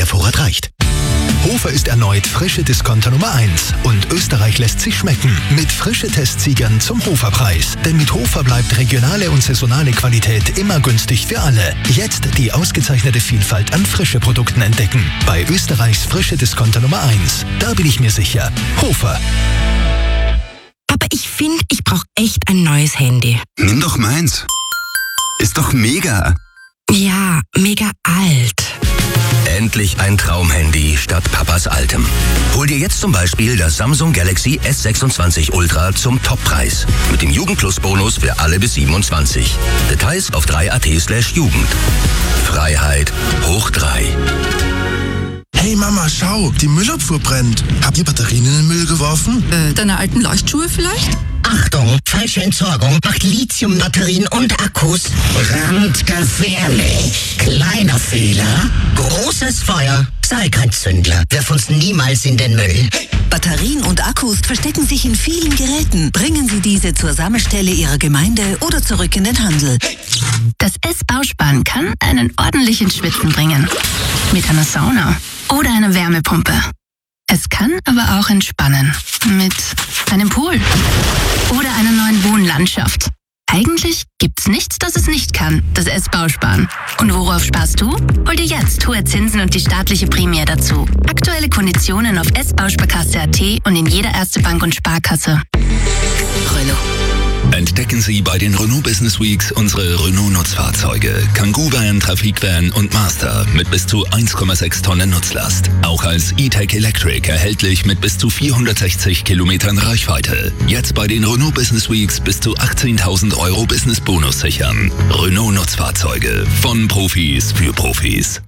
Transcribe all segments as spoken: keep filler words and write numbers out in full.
Vorrat reicht. Hofer ist erneut frische Discounter Nummer eins und Österreich lässt sich schmecken mit Frische-Testsiegern zum Hofer-Preis. Denn mit Hofer bleibt regionale und saisonale Qualität immer günstig für alle. Jetzt die ausgezeichnete Vielfalt an frische Produkten entdecken. Bei Österreichs frische Discounter Nummer eins. Da bin ich mir sicher. Hofer. Aber ich finde, ich brauche echt ein neues Handy. Nimm doch meins. Ist doch mega. Ja, mega alt. Endlich ein Traumhandy statt Papas altem. Hol dir jetzt zum Beispiel das Samsung Galaxy S sechsundzwanzig Ultra zum Toppreis. Mit dem Jugendplus-Bonus für alle bis siebenundzwanzig. Details auf drei punkt at slash Jugend. Freiheit hoch drei. Hey Mama, schau, die Müllabfuhr brennt. Habt ihr Batterien in den Müll geworfen? Äh, deine alten Leuchtschuhe vielleicht? Achtung, falsche Entsorgung macht Lithiumbatterien und Akkus brandgefährlich. Kleiner Fehler, großes Feuer. Sei kein Zündler, wirf uns niemals in den Müll. Batterien und Akkus verstecken sich in vielen Geräten. Bringen Sie diese zur Sammelstelle Ihrer Gemeinde oder zurück in den Handel. Das S-Bauspann kann einen ordentlichen Schwitzen bringen. Mit einer Sauna oder einer Wärmepumpe. Es kann aber auch entspannen. Mit einem Pool oder einer neuen Wohnlandschaft. Eigentlich gibt's nichts, das es nicht kann, das S-Bauspann. Und worauf sparst du? Hol dir jetzt hohe Zinsen und die staatliche Prämie dazu. Aktuelle Konditionen auf s bausparkasse punkt at und in jeder Erste Bank und Sparkasse. Renault. Entdecken Sie bei den Renault Business Weeks unsere Renault-Nutzfahrzeuge. Kangoo Van, Trafik Van und Master mit bis zu eins Komma sechs Tonnen Nutzlast. Auch als E-Tech Electric erhältlich mit bis zu vierhundertsechzig Kilometern Reichweite. Jetzt bei den Renault Business Weeks bis zu achtzehntausend Euro Business-Bonus sichern. Renault Nutzfahrzeuge. Von Profis für Profis.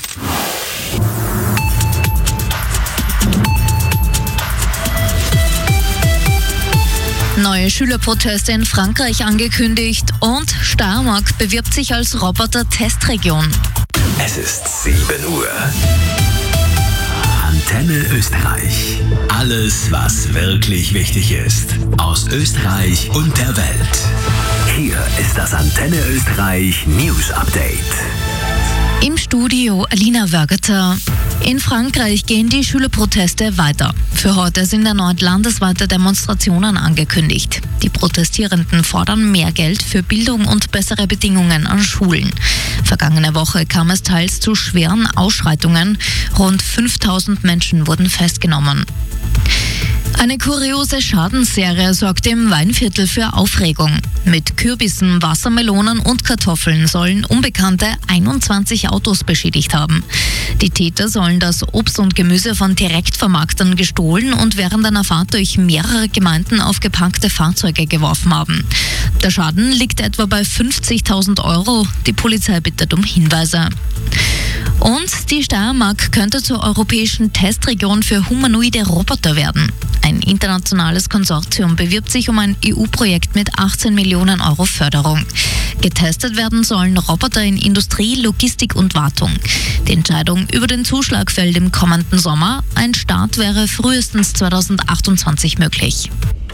Neue Schülerproteste in Frankreich angekündigt und Steiermark bewirbt sich als Roboter-Testregion. Es ist sieben Uhr. Antenne Österreich. Alles, was wirklich wichtig ist. Aus Österreich und der Welt. Hier ist das Antenne Österreich News Update. Im Studio Alina Wörgeter. In Frankreich gehen die Schülerproteste weiter. Für heute sind erneut landesweite Demonstrationen angekündigt. Die Protestierenden fordern mehr Geld für Bildung und bessere Bedingungen an Schulen. Vergangene Woche kam es teils zu schweren Ausschreitungen. Rund fünftausend Menschen wurden festgenommen. Eine kuriose Schadensserie sorgt im Weinviertel für Aufregung. Mit Kürbissen, Wassermelonen und Kartoffeln sollen Unbekannte einundzwanzig Autos beschädigt haben. Die Täter sollen das Obst und Gemüse von Direktvermarktern gestohlen und während einer Fahrt durch mehrere Gemeinden auf geparkte Fahrzeuge geworfen haben. Der Schaden liegt etwa bei fünfzigtausend Euro. Die Polizei bittet um Hinweise. Und die Steiermark könnte zur europäischen Testregion für humanoide Roboter werden. Ein internationales Konsortium bewirbt sich um ein E U-Projekt mit achtzehn Millionen Euro Förderung. Getestet werden sollen Roboter in Industrie, Logistik und Wartung. Die Entscheidung über den Zuschlag fällt im kommenden Sommer. Ein Start wäre frühestens zweitausendachtundzwanzig möglich.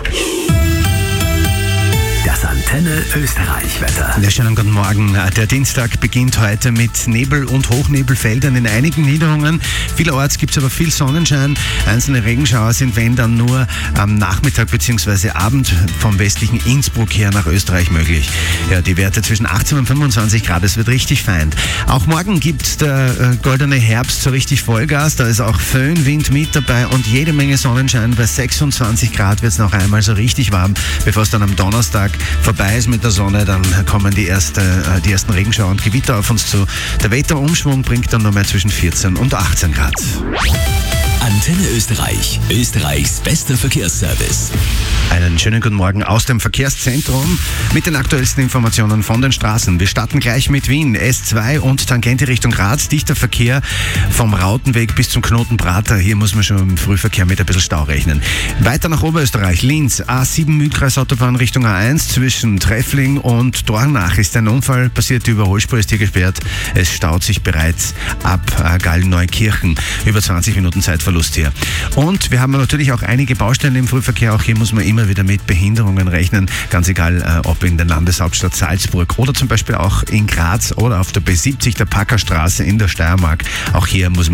Das Antenne Österreich Wetter. Ja, schönen guten Morgen. Der Dienstag beginnt heute mit Nebel- und Hochnebelfeldern in einigen Niederungen. Vielerorts gibt es aber viel Sonnenschein. Einzelne Regenschauer sind, wenn dann, nur am Nachmittag bzw. Abend vom westlichen Innsbruck her nach Österreich möglich. Ja, die Werte zwischen achtzehn und fünfundzwanzig Grad, es wird richtig fein. Auch morgen gibt der äh, goldene Herbst so richtig Vollgas. Da ist auch Föhn, Wind mit dabei und jede Menge Sonnenschein. Bei sechsundzwanzig Grad wird es noch einmal so richtig warm, bevor es dann am Donnerstag vorbei ist mit der Sonne, dann kommen die, erste, die ersten Regenschauer und Gewitter auf uns zu. Der Wetterumschwung bringt dann noch mehr zwischen vierzehn und achtzehn Grad. Antenne Österreich, Österreichs bester Verkehrsservice. Einen schönen guten Morgen aus dem Verkehrszentrum mit den aktuellsten Informationen von den Straßen. Wir starten gleich mit Wien, S zwei und Tangente Richtung Graz. Dichter Verkehr vom Rautenweg bis zum Knoten Prater. Hier muss man schon im Frühverkehr mit ein bisschen Stau rechnen. Weiter nach Oberösterreich, Linz, A sieben Mühlkreisautobahn Richtung A eins. Zwischen Treffling und Dornach ist ein Unfall passiert. Die Überholspur ist hier gesperrt. Es staut sich bereits ab Gallen-Neukirchen. Über zwanzig Minuten Zeitverlust hier. Und wir haben natürlich auch einige Baustellen im Frühverkehr. Auch hier muss man immer wieder mit Behinderungen rechnen. Ganz egal, äh, ob in der Landeshauptstadt Salzburg oder zum Beispiel auch in Graz oder auf der B siebzig, der Packerstraße in der Steiermark. Auch hier muss man